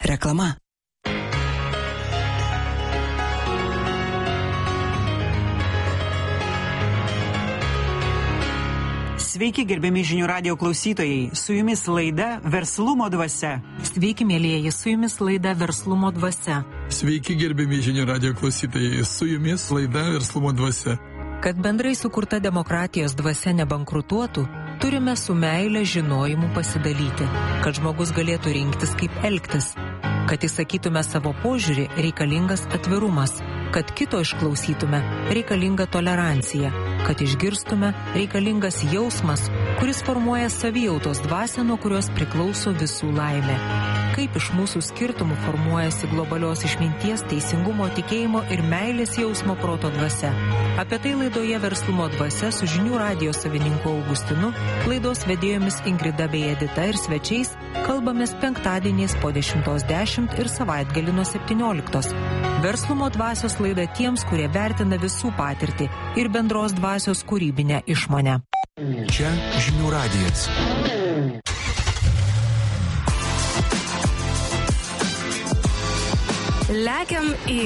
Reklama. Sveiki, gerbiami žinių radijo klausytojai, su jumis laida Verslumo dvasia. Sveiki, mėlyjeji, su jumis laida Verslumo dvasia. Sveiki, gerbiami žinių radijo klausytojai, su jumis laida Verslumo dvasia. Kad bendrai sukurta demokratijos dvasia nebankrutuotų, turime su meile žinojimu pasidalyti, kad žmogus galėtų rinktis kaip elgtis. Kad įsakytume savo požiūrį, reikalingas atvirumas. Kad kito išklausytume, reikalinga tolerancija. Kad išgirstume, reikalingas jausmas, kuris formuoja savijautos dvasią, nuo kurios priklauso visų laimė. Kaip iš mūsų skirtumų formuojasi globalios išminties, teisingumo, tikėjimo ir meilės jausmo proto dvasia. Apie tai laidoje Verslumo dvasia su žinių radijo savininku Augustinu, laidos vedėjomis Ingrida bei Edita ir svečiais kalbamės penktadieniais po 10:10 ir savaitgalį nuo 17. Verslumo dvasios laida tiems, kurie vertina visų patirtį ir bendros dvasios kūrybinę išmonę. Čia žinių radijas. Lekiam į.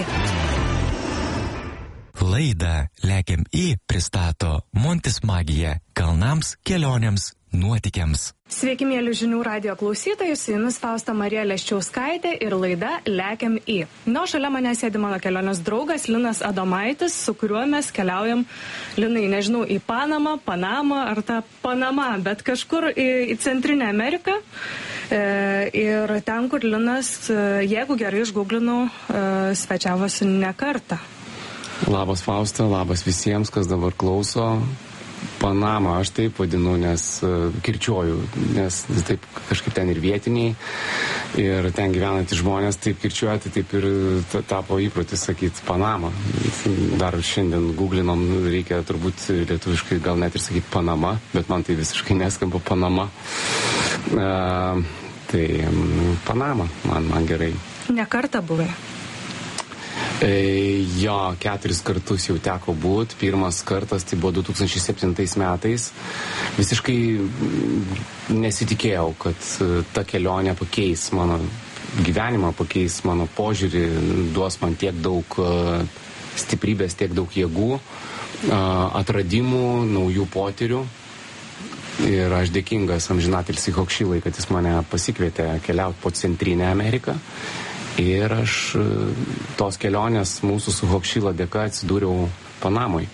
Laidą Lekiam į pristato Montis Magija kalnams, kelionėms, nuotykiams. Sveiki, mėly žinių radijo klausytojai, su jumis Fausta Marija Leščiauskaitė ir laida Lekiam į. Šalia mane sėdi mano kelionės draugas Linas Adomaitis, su kuriuo mes keliaujam, Linai, nežinau, į Panamą ar tą Panama, bet kažkur į Centrinę Ameriką. Ir ten, kur Linas, jeigu gerai išgooglinau, svečiavosi ne kartą. Labas Fausta, labas visiems, kas dabar klauso. Panama, aš taip vadinu, nes kirčiuoju, nes taip kažkaip ten ir vietiniai, ir ten gyvenantys žmonės taip kirčiuoja, tai taip ir tapo įprotis sakyti Panama. Dar šiandien googlinom, reikia turbūt lietuviškai gal net ir sakyti Panama, bet man tai visiškai neskamba Panama. Tai Panama, man gerai. Ne kartą buvai? Jo, 4 kartus jau teko būti. Pirmas kartas tai buvo 2007 metais. Visiškai nesitikėjau, kad ta kelionė pakeis mano gyvenimą, pakeis mano požiūrį, duos man tiek daug stiprybės, tiek daug jėgų, atradimų, naujų potyrių. Ir aš dėkingas amžinatilsį Hokšilai, kad jis mane pasikvietė keliauti po Centrinę Ameriką. Ir aš tos kelionės mūsų su Hokšila dėka atsidūriau Panamoj.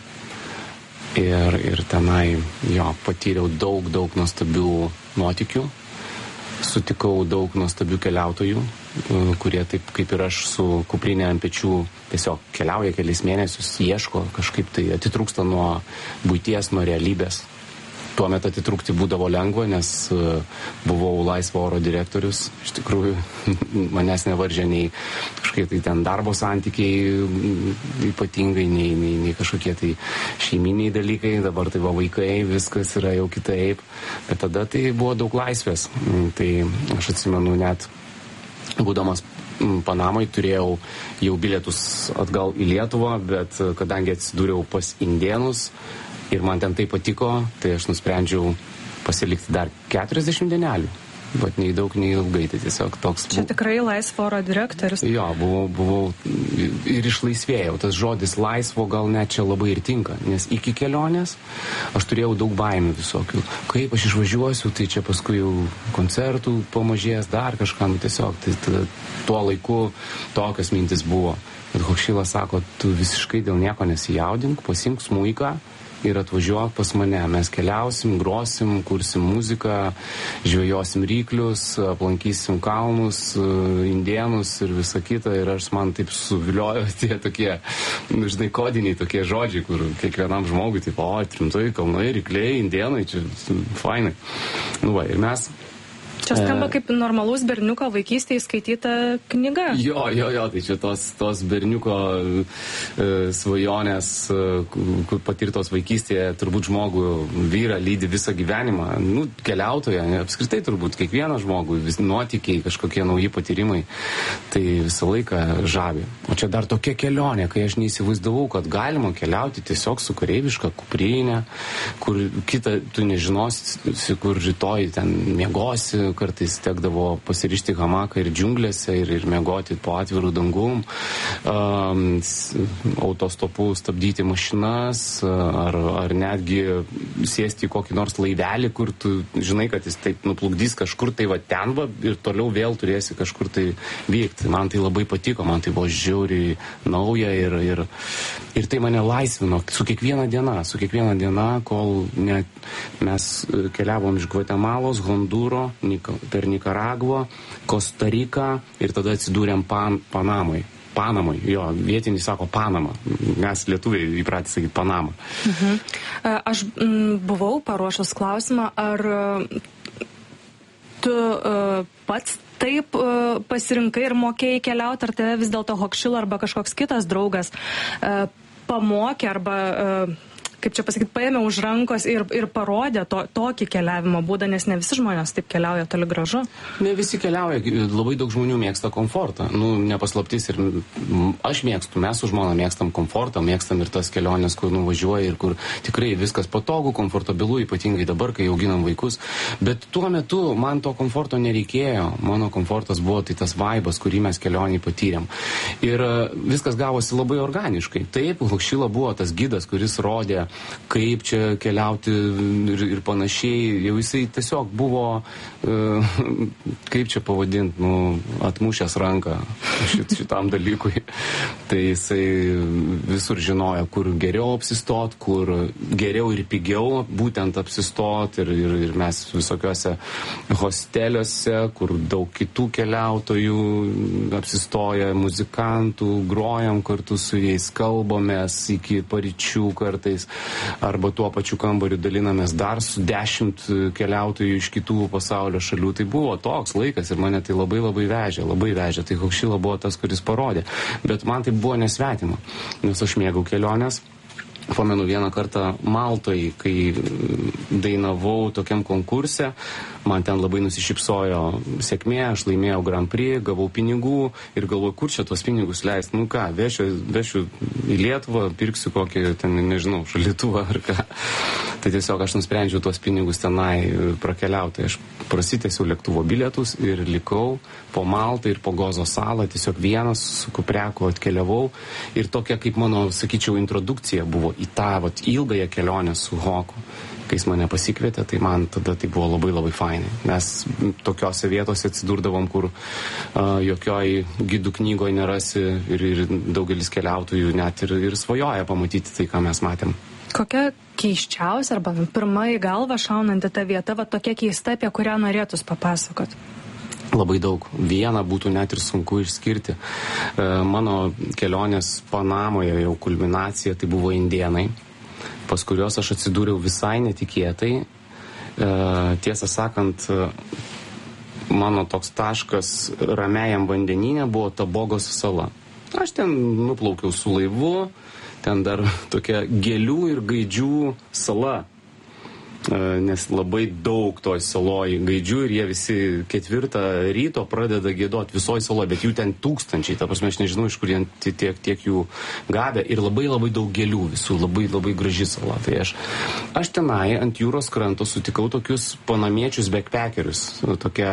Ir tenai patyriau daug nuostabių nuotykių. Sutikau daug nuostabių keliautojų, kurie taip kaip ir aš su kuprinė ant pečių tiesiog keliauja kelis mėnesius, ieško, kažkaip tai atitrūksta nuo buities, nuo realybės. Tuo metu atitrūkti būdavo lengva, nes buvau laisvo oro direktorius. Iš tikrųjų, manęs nevaržė nei kažkaip tai ten darbo santykiai ypatingai, nei kažkokie tai šeiminiai dalykai. Dabar tai va vaikai, viskas yra jau kitaip. Bet tada tai buvo daug laisvės. Tai aš atsimenu net, būdamas Panamai, turėjau jau bilietus atgal į Lietuvą, bet kadangi atsidūriau pas indėnus, ir man ten tai patiko, tai aš nusprendžiau pasilikti dar 40 dienelių. Bet nei daug, nei ilgai, tai tiesiog toks... Čia tikrai laisvo oro direktorius. Jo, buvau ir išlaisvėjau. Tas žodis laisvo gal net čia labai ir tinka, nes iki kelionės aš turėjau daug baimių visokių. Kaip aš išvažiuosiu, tai čia paskui jau koncertų pamažės, dar kažkam tiesiog. Tai tuo laiku tokios mintis buvo. Bet Hokšilas sako, tu visiškai dėl nieko nesijaudink, pasimk smuiką ir atvažiuok pas mane. Mes keliausim, grosim, kursim muziką, žvejosim ryklius, aplankysim kalnus, indėnus ir visą kitą. Ir aš man taip suviliojo tie tokie, žinai, kodiniai tokie žodžiai, kur kiekvienam žmogui taip, trimtai, kalnai, rykliai, indėnai, čia fainai. Ir mes... Čia skamba kaip normalus berniuko vaikystėje skaityta knyga. Jo, tai čia tos berniuko svajonės, kur patirtos vaikystėje, turbūt žmogų vyrą lydi visą gyvenimą. Keliautoja, apskritai turbūt kiekvieną žmogų, nuotykiai, kažkokie nauji patyrimai, tai visą laiką žavi. O čia dar tokia kelionė, kai aš neįsivaizdavau, kad galima keliauti tiesiog su kareiviška kuprinė, kur kitą tu nežinosi, kur rytoj ten miegosi, kartais tekdavo pasirišti hamaką ir džiunglėse ir miegoti po atvirų dangum, autostopu stabdyti mašinas ar netgi sėsti į kokį nors laivelį, kur tu žinai, kad jis taip nuplukdys kažkur tai va ten va ir toliau vėl turėsi kažkur tai vykti. Man tai labai patiko, man tai buvo žiauriai nauja ir tai mane laisvino su kiekviena diena, kol mes keliavom iš Gvatemalos, Hondūro, per Nikaragvą, Kostariką ir tada atsidūrėm Panamai, jo, vietiniai sako Panama, mes lietuviai įpratę sakyti Panama. Aš buvau paruošęs klausimą, ar tu pats taip pasirinkai ir mokėjai keliauti, ar tave vis dėlto Hokšila arba kažkoks kitas draugas pamokė arba kaip čia pasakyti, paėmė už rankos ir parodė tokį keliavimo būdą, nes ne visi žmonės taip keliauja toli gražu. Ne visi keliauja, labai daug žmonių mėgsta komfortą. Nepaslaptis ir aš mėgstu, mes su žmona mėgstam komfortą, mėgstam ir tas keliones, kur nuvažiuoja ir kur tikrai viskas patogu, komfortabilu, ypatingai dabar, kai auginam vaikus. Bet tuo metu man to komforto nereikėjo. Mano komfortas buvo tai tas vaibas, kurį mes kelionį patyrėm. Ir viskas gavosi labai organiškai. Taip, Hokšila buvo tas gidas, kuris rodė, kaip čia keliauti ir panašiai. Jau jisai tiesiog buvo, kaip čia pavadinti, atmušęs ranką šitam dalykui. Tai jisai visur žinojo, kur geriau apsistot, kur geriau ir pigiau būtent apsistot. Ir mes visokiuose hosteliuose, kur daug kitų keliautojų apsistoja, muzikantų, grojam kartu su jais, kalbamės iki paryčių kartais. Arba tuo pačiu kambariu dalinamės dar su 10 keliautojų iš kitų pasaulio šalių. Tai buvo toks laikas ir mane tai labai vežė. Tai Hokšila buvo tas, kuris parodė. Bet man tai buvo nesvetima, nes aš mėgau keliones. Pamenu vieną kartą Maltoj, kai dainavau tokiam konkurse, man ten labai nusišypsojo sėkmė, aš laimėjau Grand Prix, gavau pinigų ir galvoju, kur čia tuos pinigus leist. Vešiu į Lietuvą, pirksiu kokį, ten, nežinau, šalituvą ar ką. Tai tiesiog aš nusprendžiau tuos pinigus tenai prakeliauti. Aš prasitęsiau lėktuvo bilietus ir likau po Maltą ir po Gozo salą, tiesiog vienas su kupreku atkeliavau ir tokia kaip mano, sakyčiau, introdukcija buvo į tą ilgąją kelionę su Hoku. Kai jis mane pasikvietė, tai man tada tai buvo labai fainai. Mes tokiose vietose atsidurdavom, kur jokioj gidų knygoje nerasi ir daugelis keliautojų net ir svajoja pamatyti tai, ką mes matėm. Kokia keisčiausia arba pirma į galvą šaunanti ta vieta, tokia keista, apie kurią norėtus papasakot? Labai daug. Vieną būtų net ir sunku išskirti. Mano kelionės Panamoje jau kulminacija tai buvo indėnai, pas kuriuos aš atsidūriau visai netikėtai. Tiesą sakant, mano toks taškas ramiajam vandenyne buvo Tabogos sala. Aš ten nuplaukiau su laivu, ten dar tokia gėlių ir gaidžių sala. Nes labai daug toj saloj gaidžių ir jie visi 4 ryto pradeda giedoti visoj saloj, bet jų ten tūkstančiai, ta prasme, aš nežinau, iš kur jie tiek jų gavę ir labai daug gėlių visų, labai graži sala. Tai aš tenai ant jūros kranto sutikau tokius panamiečius backpackerius, tokia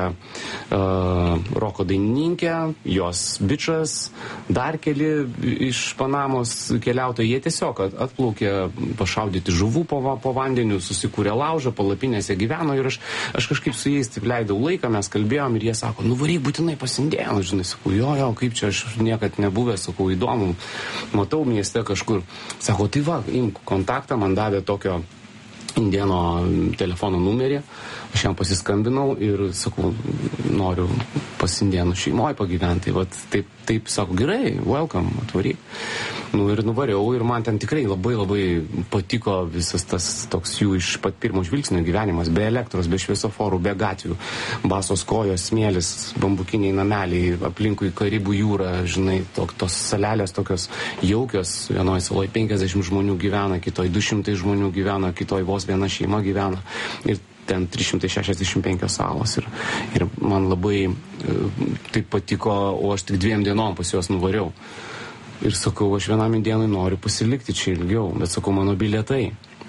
roko dainininkė, jos bičas, dar keli iš Panamos keliautojai, jie tiesiog atplaukė pašaudyti žuvų po vandeniu, susikūrė laužą, palapinėse gyveno ir aš kažkaip su jais taip leidau laiką, mes kalbėjom ir jie sako, varyk būtinai pasindėjau, žinai, sakau, jo, kaip čia aš niekad nebuvęs, sakau, įdomu, matau mieste kažkur, sako, tai va, imk kontaktą, man davė tokio indieno telefono numerį, aš jam pasiskambinau ir sakau, noriu pas indienų šeimoje pagyventi, taip, sako, gerai, welcome, atvaryk. Ir nuvariau ir man ten tikrai labai patiko visas tas toks jų iš pat pirmo žvilgsnio gyvenimas, be elektros, be šviesoforų, be gatvių, basos kojos, smėlis, bambukiniai nameliai, aplinkui Karibų jūrą, žinai, tos salelės tokios jaukios, vienoj saloj 50 žmonių gyvena, kitoj 200 žmonių gyvena, kitoj vos viena šeima gyvena ir ten 365 salos ir man labai taip patiko, o aš tik 2 dienom pas juos nuvariau. Ir sakau, aš vienam dienai noriu pasilikti čia ilgiau, bet sakau, mano bilietai.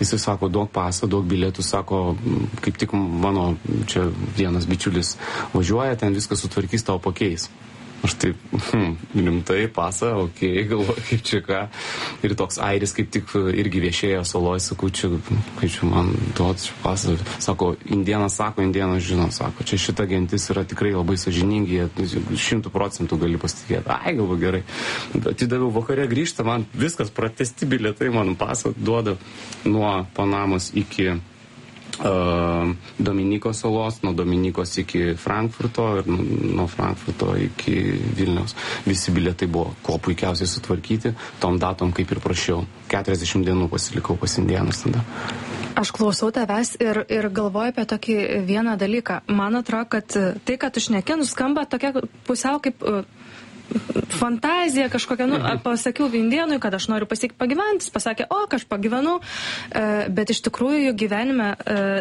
Jisai sako, duok pasą, duok bilietų, sako, kaip tik mano čia vienas bičiulis važiuoja, ten viską sutvarkys, tau pakeis. Aš taip, rimtai, pasą, okei, galvoju, kaip čia ką. Ir toks airis kaip tik irgi viešėjo saloj, sakau, čia, kaip čia man duot šį pasą. Sako, indienas žino, sako, čia šita gentis yra tikrai labai sąžiningi, 100% gali pasitikėti. Ai, galvoju, gerai. Atidaviau vakare grįžtą, man viskas, pratesti bilietai, man pasą duoda nuo Panamos iki Dominikos salos, nuo Dominikos iki Frankfurto ir nuo Frankfurto iki Vilniaus. Visi bilietai buvo kuo puikiausiai sutvarkyti, tom datom kaip ir prašiau. 40 dienų pasilikau pas indėnus tada. Aš klausau tavęs ir galvoju apie tokį vieną dalyką. Man atrodo, kad tai, kad tu šneki, skamba tokia pusiau kaip fantazija kažkokia, pasakiau indėnui, kad aš noriu pagyventi, jis pasakė, aš pagyvenu, bet iš tikrųjų gyvenime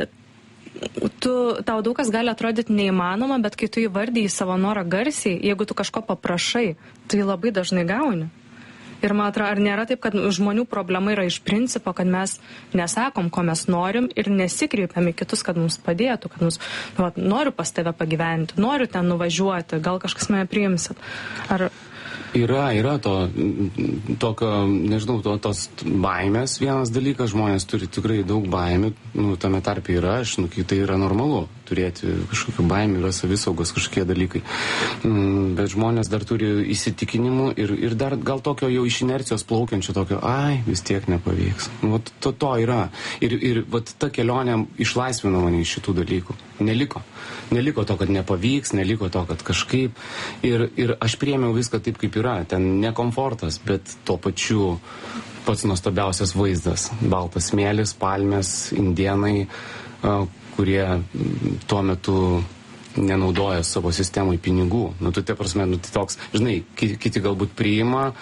tau daug kas gali atrodyti neįmanoma, bet kai tu įvardyji savo norą garsiai, jeigu tu kažko paprašai, tai labai dažnai gauni. Ir man atrodo, ar nėra taip, kad žmonių problema yra iš principo, kad mes nesakom, ko mes norim ir nesikreipiam į kitus, kad mums padėtų, kad mums, noriu pas tave pagyventi, noriu ten nuvažiuoti, gal kažkas mane priimsit. Ar... Yra tokio, nežinau, tos baimės vienas dalykas, žmonės turi tikrai daug baimių, tame tarpe yra aš, tai yra normalu turėti kažkokių baimių, yra savisaugos kažkokie dalykai, bet žmonės dar turi įsitikinimų ir dar gal tokio jau iš inercijos plaukiančio tokio, vis tiek nepavyks. To yra. Ir ta kelionė išlaisvino mane iš šitų dalykų. Neliko to, kad nepavyks, neliko to, kad kažkaip. Ir aš priėmiau viską taip, kaip yra. Ten ne komfortas, bet tuo pačiu pats nuostabiausias vaizdas. Baltas smėlis, palmės, indėnai, kurie tuo metu nenaudoja savo sistemai pinigų. Tai prasme, tai toks, žinai, kiti galbūt priima,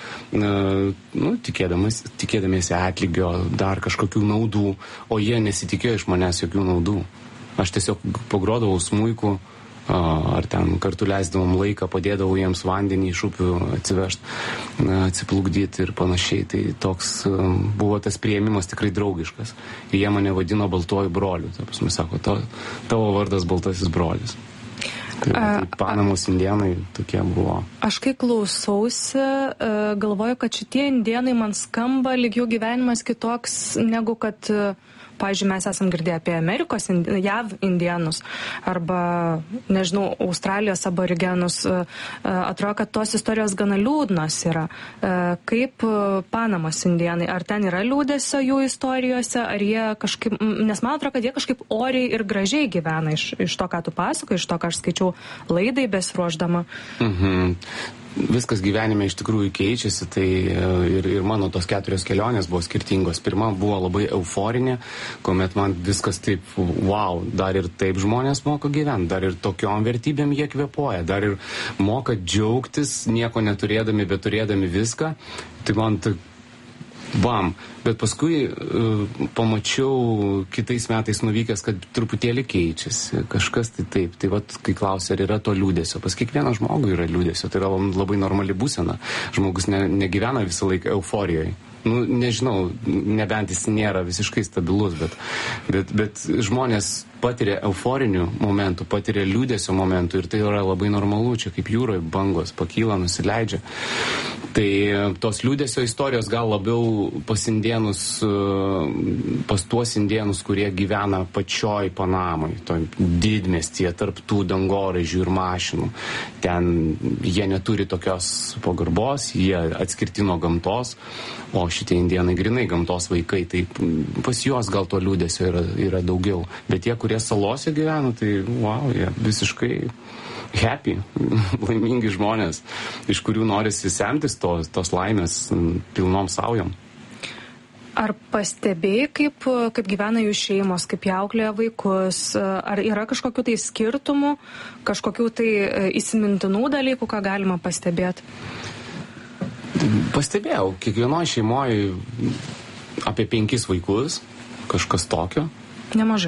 tikėdamiesi atlygio, dar kažkokių naudų, o jie nesitikėjo iš manęs jokių naudų. Aš tiesiog pagrodavau smuiku, ar ten kartu leisdavom laiką, padėdavau jiems vandenį iš upių atsivežti, atsiplukdyti ir panašiai. Tai toks buvo tas priėmimas tikrai draugiškas. Ir jie mane vadino baltuoju broliu. Tai pas mus sako, tavo vardas baltasis brolis. Tai Panamos indėnai tokie buvo. Aš kai klausausi, galvoju, kad šitie indėnai man skamba lyg jų gyvenimas kitoks negu kad... Pavyzdžiui, mes esam girdėję apie Amerikos, JAV indėnus arba, nežinau, Australijos aborigenus. Atrodo, kad tos istorijos gana liūdnos yra. Kaip Panamos indėnai? Ar ten yra liūdesio jų istorijose? Ar jie kažkaip... Nes man atrodo, kad jie kažkaip oriai ir gražiai gyvena iš to, ką tu pasakoji, iš to, ką aš skaičiau laidai besiruošdama. Viskas gyvenime iš tikrųjų keičiasi, tai ir mano tos 4 kelionės buvo skirtingos. Pirma buvo labai euforinė, kuomet man viskas taip, wow, dar ir taip žmonės moka gyventi, dar ir tokiom vertybėm jie kvėpuoja, dar ir moka džiaugtis, nieko neturėdami, bet turėdami viską. Tai man bam, bet paskui pamačiau kitais metais nuvykęs, kad truputėlį keičiasi, kažkas tai taip. Tai kai klausia, ar yra to liūdesio, pas kiekvieną žmogų yra liūdesio, tai yra labai normali būsena. Žmogus negyvena visą laiką euforijoje. Nežinau, nebent jis nėra visiškai stabilus, bet žmonės patiria euforinių momentų, patiria liūdesio momentų ir tai yra labai normalu, čia kaip jūroje bangos pakyla, nusileidžia. Tai tos liūdesio istorijos gal labiau pas tuos indėnus, kurie gyvena pačioj Panamoj, didmiestyje, tarp tų dangoraižių ir mašinų. Ten jie neturi tokios pagarbos, jie atskirti nuo gamtos, o šitie indėnai grinai gamtos vaikai, tai pas juos gal to liūdesio yra daugiau. Bet tie, kurie salose gyvena, tai wow, jie visiškai happy, laimingi žmonės, iš kurių norisi semtis tos laimės pilnom saujom. Ar pastebėjai, kaip gyvena jų šeimos, kaip jie auklėja vaikus, ar yra kažkokių tai skirtumų, kažkokių tai įsimintinų dalykų, ką galima pastebėti? Pastebėjau, kiekvienoje šeimoje apie 5 vaikus, kažkas tokio. Nemažai.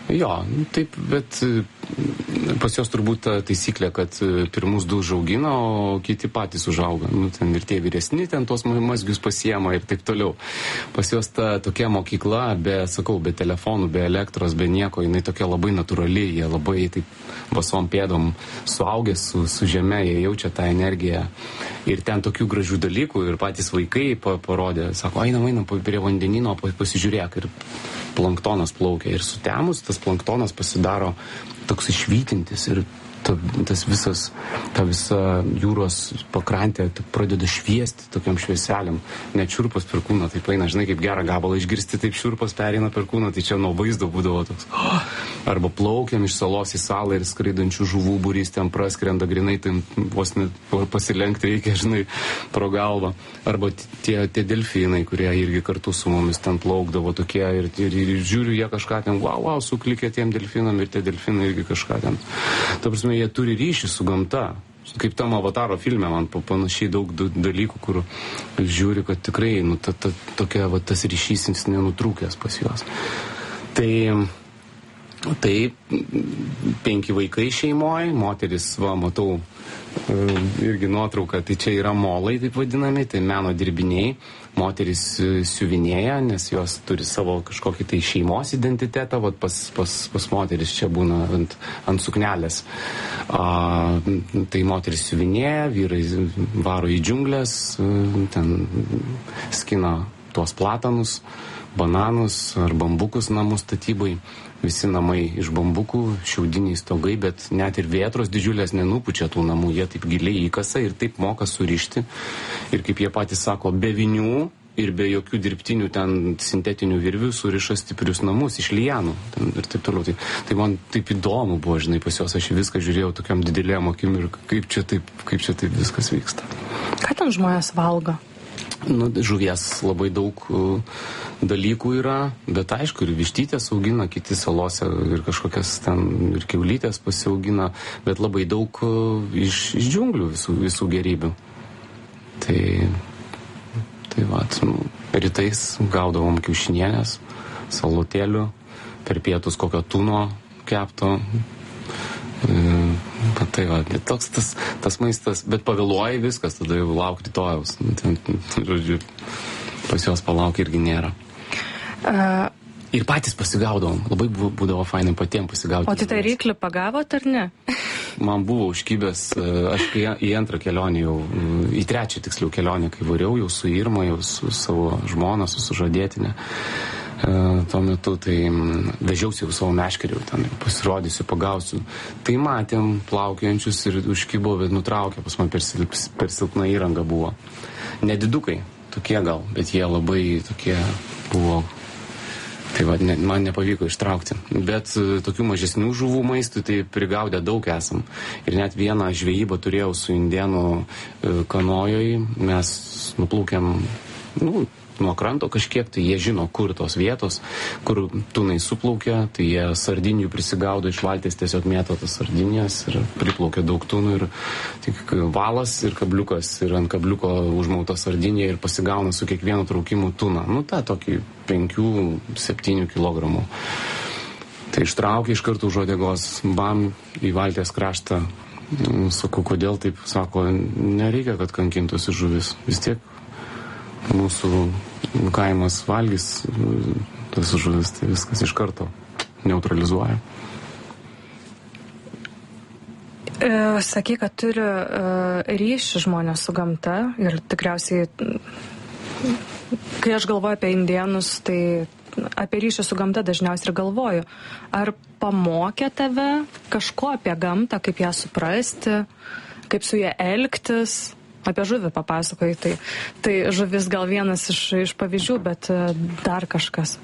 Jo, taip, bet pas jos turbūt ta taisyklė, kad pirmus 2 užaugina, o kiti patys užauga. Ten ir tie vyresni, ten tos mazgius pasiema ir taip toliau. Pas jos ta tokia mokykla, be telefonų, be elektros, be nieko, jinai tokia labai natūrali, jie labai taip vasom pėdom suaugę su žeme, jie jaučia tą energiją. Ir ten tokių gražių dalykų ir patys vaikai parodė, sako, einam prie vandenino, pasižiūrėk, ir planktonas plaukia. Ir sutemus tas planktonas pasidaro toks išvytintis ir ta visa jūros pakrantė pradeda šviesti tokiam švieseliam. Net šiurpas per kūną taip eina, žinai, kaip gerą gabalą išgirsti, taip šiurpas pereina per kūną, tai čia nuo vaizdo būdavo toks. Arba plaukiam iš salos į salą ir skraidančių žuvų būrys ten praskrenda grinai, tai vos net pasilenkti reikia, žinai, pro galvą. Arba tie delfinai, kurie irgi kartu su mumis ten plaukdavo tokie ir žiūriu, jie kažką ten, wow, suklikė tiem delfinam ir tie delfinai irgi kažką ten. Ta prasme, jie turi ryšį su gamta. Kaip tam Avataro filme, man panašiai daug dalykų, kur žiūri, kad tikrai tokia, tas ryšys nenutrūkęs pas juos. Tai 5 vaikai šeimoje, moteris, matau irgi nuotrauką, tai čia yra molai, taip vadinami, tai meno dirbiniai. Moteris siuvinėja, nes jos turi savo kažkokį tai šeimos identitetą, pas moteris čia būna ant suknelės. Tai moteris siuvinėja, vyrai varo į džiunglės, ten skina tuos platanus, bananus ar bambukus namų statybai. Visi namai iš bambukų, šiaudiniai stogai, bet net ir vėtros didžiulės nenupučia tų namų, jie taip giliai įkasa ir taip moka surišti. Ir kaip jie patys sako, be vinių ir be jokių dirbtinių ten sintetinių virvių suriša stiprius namus iš lianų ir taip toliau. Tai man taip įdomu buvo, žinai, pas jos aš viską žiūrėjau tokiam didelėm akim ir kaip čia taip viskas vyksta. Ką ten žmonės valgo? Žuvies labai daug dalykų yra, bet aišku, ir vištytės augina, kiti salose ir kažkokias ten ir kiaulytės pasiaugina, bet labai daug iš džiunglių visų gerybių. Tai rytais gaudavom kiaušinienės, salotėlių, per pietus kokio tuno kepto. Toks tas maistas, bet pavėluoja viskas, tada jau laukti rytojaus. Žodžiu, pas jos palauk irgi nėra. Ir patys pasigaudavom, labai būdavo fainai patiem pasigauti. O tai ryklį pagavot ar ne? Man buvo užkybęs, aš į antrą kelionę jau, į trečią tiksliau kelionę, kai variau jau su Irma, jau su savo žmona, su sužadėtinė. Tuo metu tai vežiausi jau savo meškerių, ten pasirodysiu, pagausiu. Tai matėm plaukiančius ir užkybo, bet nutraukė, pas man per silpna įranga buvo. Nedidukai, tokie gal, bet jie labai tokie buvo. Tai man nepavyko ištraukti. Bet tokių mažesnių žuvų maistų tai prigaudę daug esam. Ir net vieną žvejybą turėjau su indėnų kanojoj. Mes nuplaukėm, nuo kranto kažkiek, tai jie žino, kur tos vietos, kur tunai suplaukia, tai jie sardinių prisigaudo iš valties, tiesiog mėto tas sardinės ir priplaukia daug tunų ir tik valas ir kabliukas ir ant kabliuko užmauta sardinė ir pasigauna su kiekvienu traukimu tuną. Ta tokį 5-7 kilogramų. Tai ištraukė iš karto už uodegos, bam, į valties kraštą. Sakau, kodėl taip? Sako, nereikia, kad kankintųsi žuvis. Vis tiek mūsų kaimas valgys tas žuvis, tai viskas iš karto neutralizuoja. Sakai, kad turi ryšį žmonės su gamta ir tikriausiai, kai aš galvoju apie indėnus, tai apie ryšį su gamta dažniausiai ir galvoju. Ar pamokė tave kažko apie gamtą, kaip ją suprasti, kaip su ją elgtis? Apie žuvį papasakoji, tai žuvis gal vienas iš pavyzdžių, bet dar kažkas.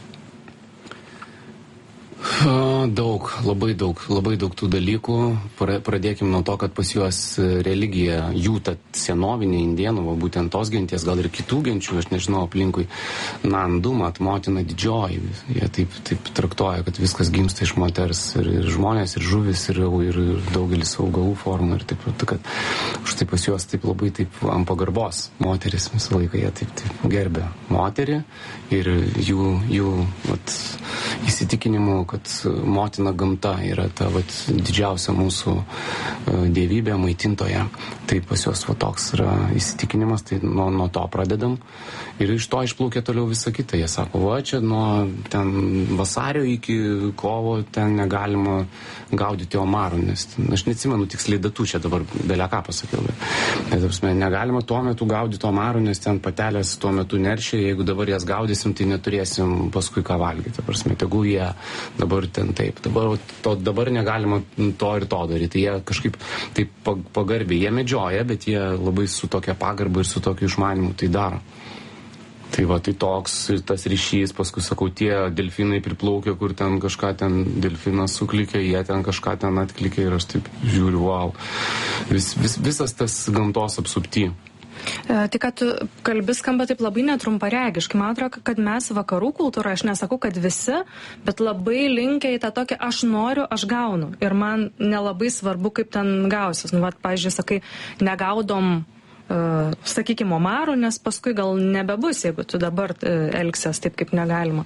Labai daug tų dalykų. Pradėkim nuo to, kad pas juos religija, jų ta senovinė indėnų, būtent tos genties, gal ir kitų genčių, aš nežinau, aplinkui Nandumat, motina didžioji. Jie taip traktuoja, kad viskas gimsta iš moters ir žmonės, ir žuvis, ir daugelis augalų formų. Ir taip, kad už tai pas juos taip labai taip ant pagarbos moteris visą laiką jie taip gerbė moterį ir jų įsitikinimu, kad motina gamta yra ta vat didžiausia mūsų dievybė, maitintoja. Tai pas juos va toks yra įsitikinimas, tai nuo to pradedam. Ir iš to išplaukia toliau visą kitą. Jie sako, va čia nuo ten vasario iki kovo ten negalima gaudyti omarų, nes aš neatsimenu tiksliai datų, čia dabar beleką pasakiau. Bet negalima tuo metu gaudyti omarų, nes ten patelės tuo metu neršia, jeigu dabar jas gaudysim, tai neturėsim paskui ką valgyti. Tegul jie dabar ten taip, dabar negalima to ir to daryti. Tai jie kažkaip taip pagarbiai, jie medžioja, bet jie labai su tokia pagarba ir su tokiu išmanimu tai daro. Tai va, tai toks tas ryšys, paskui sakau, tie delfinai priplaukia, kur ten kažką ten delfinas suklikė, jie ten kažką ten atklikė ir aš taip žiūriu, wow. Visas tas gamtos apsupty. Tai, kad tu kalbi skamba taip labai netrumparegiškai. Man atrodo, kad mes vakarų kultūra, aš nesakau, kad visi, bet labai linkę į tą tokį aš noriu, aš gaunu. Ir man nelabai svarbu, kaip ten gausis. Nu, vat, pavyzdžiui, sakai, negaudom sakykime, omarų, nes paskui gal nebebus, jeigu tu dabar elgsies taip, kaip negalima.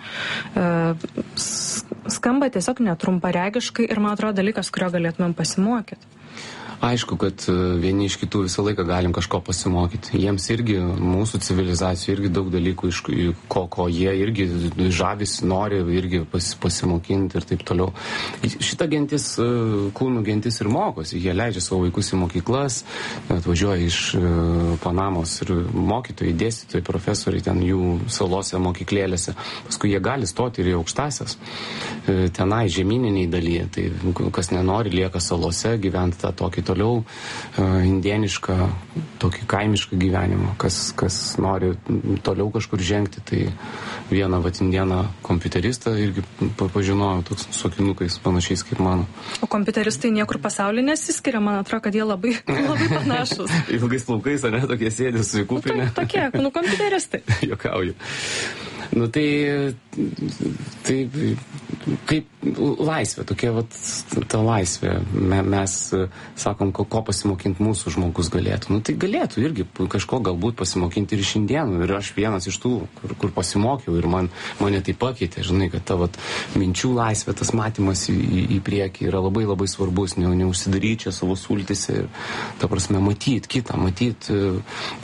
Skamba tiesiog netrumparegiškai ir, man atrodo, dalykas, kurio galėtumėm pasimokyti. Aišku, kad vieni iš kitų visą laiką galim kažko pasimokyti. Jiems irgi, mūsų civilizacijų, irgi daug dalykų, ko jie irgi žavisi, nori irgi pasimokinti ir taip toliau. Šita gentis, kūnų gentis ir mokosi. Jie leidžia savo vaikus į mokyklas, atvažiuoja iš Panamos ir mokytojai, dėstytojai, profesoriai ten jų salose, mokyklėlėse. Paskui jie gali stoti ir į aukštasias. Tenai žemyniniai dalyje. Tai kas nenori, lieka salose, gyventi tą tokį toliau indienišką, tokį kaimišką gyvenimą. Kas nori toliau kažkur žengti, tai vieną indieną kompiuteristą irgi pažinojau, toks su akinukais panašiais kaip mano. O kompiuteristai niekur pasaulyje nesiskiria, man atrodo, kad jie labai panašus. Ilgais plaukais, ar ne, tokie sėdė su kuprinė. Tokie, kompiuteristai. Jokauju. Nu tai kaip laisvė, tokia vat ta laisvė. Mes sakom, ko pasimokinti mūsų žmogus galėtų. Nu tai galėtų irgi kažko galbūt pasimokinti ir iš indienų. Ir aš vienas iš tų, kur pasimokiau ir mane tai pakeitė. Žinai, kad ta vat minčių laisvė, tas matymas į priekį yra labai labai svarbus. Neužsidaryti čia savo sultyse ir, ta prasme, matyti kitą, matyti